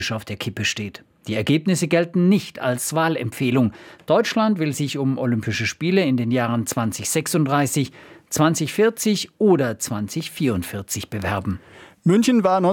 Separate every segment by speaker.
Speaker 1: auf der Kippe steht. Die Ergebnisse gelten nicht als Wahlempfehlung. Deutschland will sich um Olympische Spiele in den Jahren 2036, 2040 oder 2044 bewerben.
Speaker 2: München war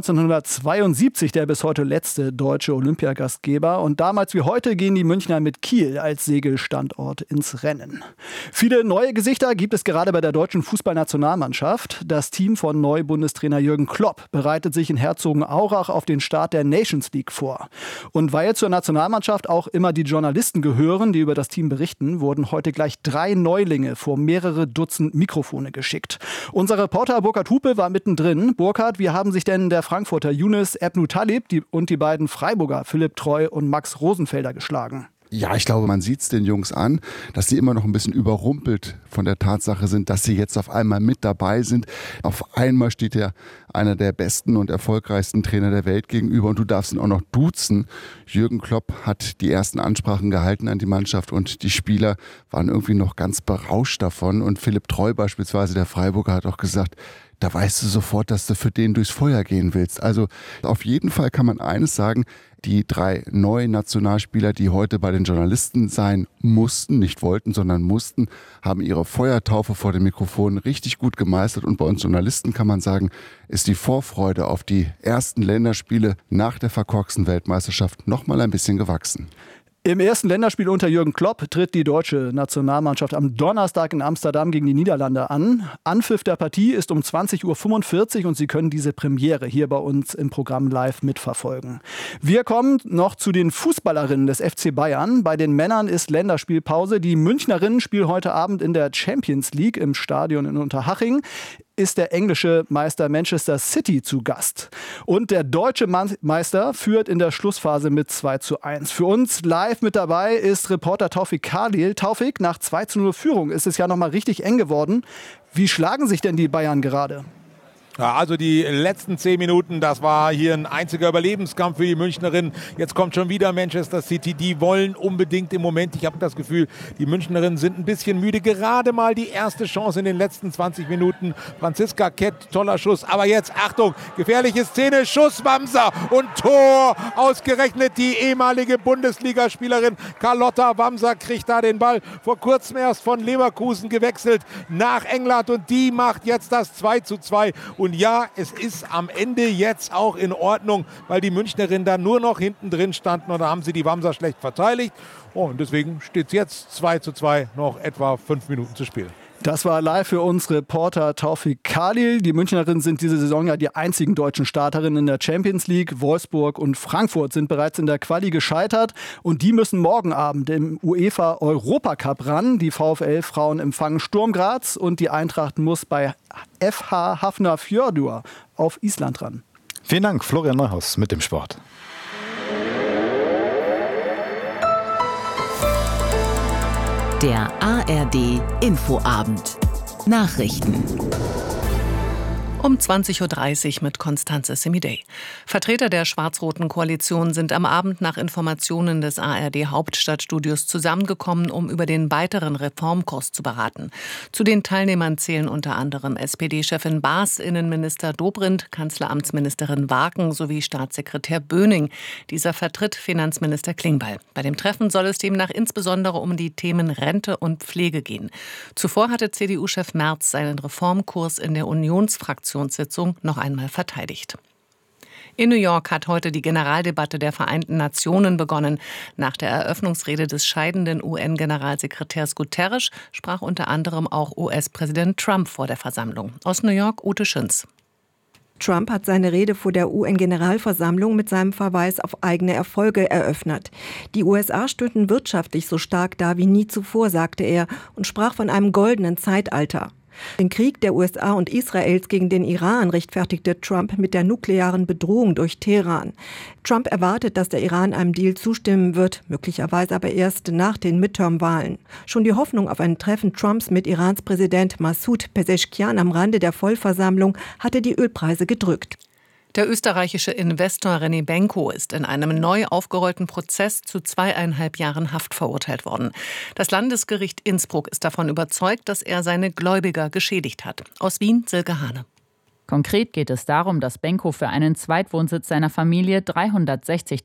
Speaker 2: 1972 der bis heute letzte deutsche Olympiagastgeber. Und damals wie heute gehen die Münchner mit Kiel als Segelstandort ins Rennen. Viele neue Gesichter gibt es gerade bei der deutschen Fußballnationalmannschaft. Das Team von Neu-Bundestrainer Jürgen Klopp bereitet sich in Herzogenaurach auf den Start der Nations League vor. Und weil zur Nationalmannschaft auch immer die Journalisten gehören, die über das Team berichten, wurden heute gleich 3 Neulinge vor mehrere Dutzend Mikrofone geschickt. Unser Reporter Burkhard Hupe war mittendrin. Burkhard, wie haben sich denn der Frankfurter Yunus Ebnu Talib und die beiden Freiburger Philipp Treu und Max Rosenfelder geschlagen?
Speaker 3: Ja, ich glaube, man sieht es den Jungs an, dass sie immer noch ein bisschen überrumpelt von der Tatsache sind, dass sie jetzt auf einmal mit dabei sind. Auf einmal steht ja einer der besten und erfolgreichsten Trainer der Welt gegenüber und du darfst ihn auch noch duzen. Jürgen Klopp hat die ersten Ansprachen gehalten an die Mannschaft und die Spieler waren irgendwie noch ganz berauscht davon. Und Philipp Treu beispielsweise, der Freiburger, hat auch gesagt, da weißt du sofort, dass du für den durchs Feuer gehen willst. Also auf jeden Fall kann man eines sagen, die 3 neuen Nationalspieler, die heute bei den Journalisten sein mussten, nicht wollten, sondern mussten, haben ihre Feuertaufe vor dem Mikrofon richtig gut gemeistert. Und bei uns Journalisten kann man sagen, ist die Vorfreude auf die ersten Länderspiele nach der verkorksten Weltmeisterschaft noch mal ein bisschen gewachsen.
Speaker 2: Im ersten Länderspiel unter Jürgen Klopp tritt die deutsche Nationalmannschaft am Donnerstag in Amsterdam gegen die Niederlande an. Anpfiff der Partie ist um 20:45 Uhr und Sie können diese Premiere hier bei uns im Programm live mitverfolgen. Wir kommen noch zu den Fußballerinnen des FC Bayern. Bei den Männern ist Länderspielpause. Die Münchnerinnen spielen heute Abend in der Champions League im Stadion in Unterhaching. Ist der englische Meister Manchester City zu Gast. Und der deutsche Meister führt in der Schlussphase mit 2:1. Für uns live mit dabei ist Reporter Taufik Khalil. Taufik, nach 2:0 Führung ist es ja nochmal richtig eng geworden. Wie schlagen sich denn die Bayern gerade?
Speaker 4: Ja, also die letzten 10 Minuten, das war hier ein einziger Überlebenskampf für die Münchnerinnen. Jetzt kommt schon wieder Manchester City. Die wollen unbedingt im Moment, ich habe das Gefühl, die Münchnerinnen sind ein bisschen müde. Gerade mal die erste Chance in den letzten 20 Minuten. Franziska Kett, toller Schuss. Aber jetzt, Achtung, gefährliche Szene, Schuss, Wamser und Tor. Ausgerechnet die ehemalige Bundesligaspielerin Carlotta Wamser kriegt da den Ball. Vor kurzem erst von Leverkusen gewechselt nach England und die macht jetzt das 2:2. Und ja, es ist am Ende jetzt auch in Ordnung, weil die Münchnerinnen da nur noch hinten drin standen und da haben sie die Wamser schlecht verteidigt. Oh, und deswegen steht es jetzt 2:2, noch etwa 5 Minuten zu spielen.
Speaker 2: Das war live für uns Reporter Taufik Khalil. Die Münchnerinnen sind diese Saison ja die einzigen deutschen Starterinnen in der Champions League. Wolfsburg und Frankfurt sind bereits in der Quali gescheitert und die müssen morgen Abend im UEFA Europacup ran. Die VfL-Frauen empfangen Sturm Graz und die Eintracht muss bei FH Hafnarfjörður auf Island ran.
Speaker 5: Vielen Dank, Florian Neuhaus mit dem Sport.
Speaker 6: Der ARD Infoabend. Nachrichten.
Speaker 7: Um 20:30 Uhr mit Konstanze Semidey. Vertreter der schwarz-roten Koalition sind am Abend nach Informationen des ARD-Hauptstadtstudios zusammengekommen, um über den weiteren Reformkurs zu beraten. Zu den Teilnehmern zählen unter anderem SPD-Chefin Baas, Innenminister Dobrindt, Kanzleramtsministerin Waaken sowie Staatssekretär Böning. Dieser vertritt Finanzminister Klingbeil. Bei dem Treffen soll es demnach insbesondere um die Themen Rente und Pflege gehen. Zuvor hatte CDU-Chef Merz seinen Reformkurs in der Unionsfraktion noch einmal verteidigt. In New York hat heute die Generaldebatte der Vereinten Nationen begonnen. Nach der Eröffnungsrede des scheidenden UN-Generalsekretärs Guterres sprach unter anderem auch US-Präsident Trump vor der Versammlung. Aus New York, Ute Schünz.
Speaker 8: Trump hat seine Rede vor der UN-Generalversammlung mit seinem Verweis auf eigene Erfolge eröffnet. Die USA stünden wirtschaftlich so stark da wie nie zuvor, sagte er, und sprach von einem goldenen Zeitalter. Den Krieg der USA und Israels gegen den Iran rechtfertigte Trump mit der nuklearen Bedrohung durch Teheran. Trump erwartet, dass der Iran einem Deal zustimmen wird, möglicherweise aber erst nach den Midterm-Wahlen. Schon die Hoffnung auf ein Treffen Trumps mit Irans Präsident Massoud Pezeshkian am Rande der Vollversammlung hatte die Ölpreise gedrückt.
Speaker 7: Der österreichische Investor René Benko ist in einem neu aufgerollten Prozess zu 2,5 Jahren Haft verurteilt worden. Das Landesgericht Innsbruck ist davon überzeugt, dass er seine Gläubiger geschädigt hat. Aus Wien, Silke Hane.
Speaker 9: Konkret geht es darum, dass Benko für einen Zweitwohnsitz seiner Familie 360.000